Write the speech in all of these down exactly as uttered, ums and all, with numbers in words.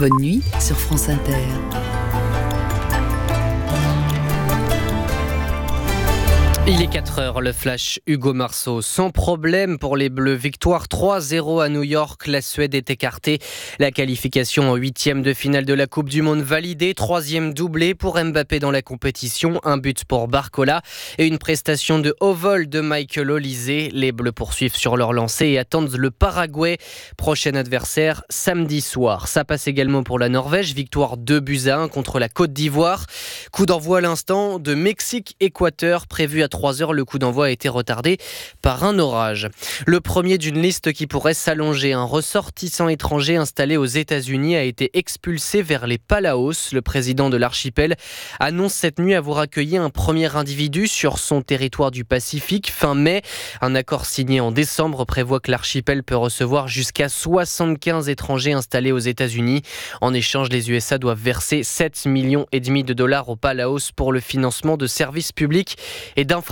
Bonne nuit sur France Inter. Il est quatre heures, le flash Hugo Marceau. Sans problème pour les Bleus. Victoire trois zéro à New York. La Suède est écartée. La qualification en huitième de finale de la Coupe du Monde validée. Troisième doublé pour Mbappé dans la compétition. Un but pour Barcola et une prestation de haut vol de Michael Olise. Les Bleus poursuivent sur leur lancée et attendent le Paraguay. Prochain adversaire samedi soir. Ça passe également pour la Norvège. Victoire deux buts à un contre la Côte d'Ivoire. Coup d'envoi à l'instant de Mexique-Équateur prévu à trois heures, le coup d'envoi a été retardé par un orage. Le premier d'une liste qui pourrait s'allonger. Un ressortissant étranger installé aux États-Unis a été expulsé vers les Palaos. Le président de l'archipel annonce cette nuit avoir accueilli un premier individu sur son territoire du Pacifique fin mai. Un accord signé en décembre prévoit que l'archipel peut recevoir jusqu'à soixante-quinze étrangers installés aux États-Unis. En échange, les U S A doivent verser sept millions et demi de dollars aux Palaos pour le financement de services publics et d'infrastructures.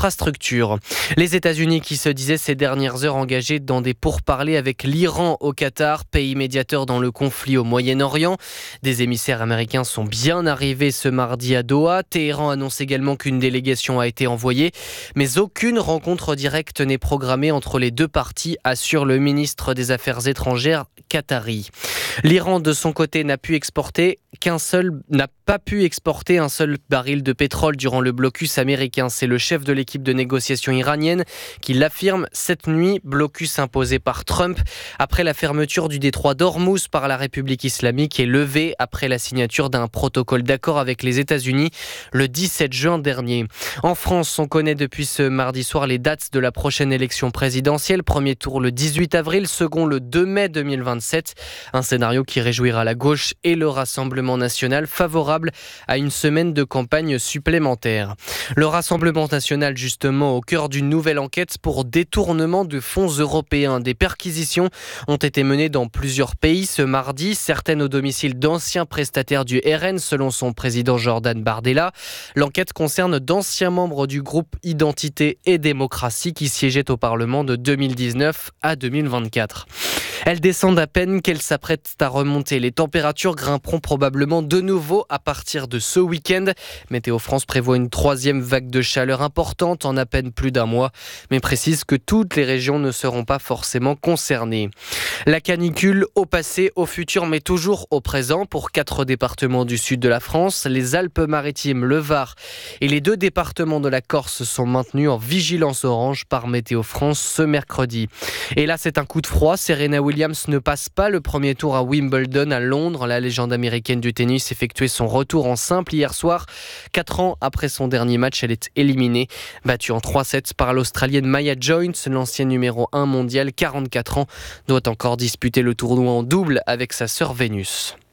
Les États-Unis qui se disaient ces dernières heures engagés dans des pourparlers avec l'Iran au Qatar, pays médiateur dans le conflit au Moyen-Orient. Des émissaires américains sont bien arrivés ce mardi à Doha. Téhéran annonce également qu'une délégation a été envoyée, mais aucune rencontre directe n'est programmée entre les deux parties, assure le ministre des Affaires étrangères qatari. L'Iran, de son côté, n'a pu exporter qu'un seul, n'a pas pu exporter un seul baril de pétrole durant le blocus américain. C'est le chef de l'équipe de négociation iranienne qui l'affirme cette nuit. Blocus imposé par Trump après la fermeture du détroit d'Ormuz par la République islamique et levé après la signature d'un protocole d'accord avec les États-Unis le dix-sept juin dernier. En France, on connaît depuis ce mardi soir les dates de la prochaine élection présidentielle. Premier tour le dix-huit avril, second le deux mai deux mille vingt-sept. Un scénario qui réjouira la gauche et le Rassemblement national, favorable à une semaine de campagne supplémentaire. Le Rassemblement national, justement, au cœur d'une nouvelle enquête pour détournement de fonds européens. Des perquisitions ont été menées dans plusieurs pays ce mardi, certaines au domicile d'anciens prestataires du R N, selon son président Jordan Bardella. L'enquête concerne d'anciens membres du groupe Identité et Démocratie qui siégeaient au Parlement de deux mille dix-neuf à deux mille vingt-quatre. Elles descendent à peine qu'elles s'apprêtent à remonter. Les températures grimperont probablement de nouveau à partir de ce week-end. Météo France prévoit une troisième vague de chaleur importante en à peine plus d'un mois, mais précise que toutes les régions ne seront pas forcément concernées. La canicule au passé, au futur, mais toujours au présent pour quatre départements du sud de la France. Les Alpes-Maritimes, le Var et les deux départements de la Corse sont maintenus en vigilance orange par Météo France ce mercredi. Et là, c'est un coup de froid. Serena Williams ne passe pas le premier tour à Wimbledon à Londres. La légende américaine du tennis effectuait son retour en simple hier soir. Quatre ans après son dernier match, elle est éliminée. Battue en trois sept par l'Australienne Maya Joynes, l'ancienne numéro un mondial, quarante-quatre ans, doit encore disputer le tournoi en double avec sa sœur Vénus.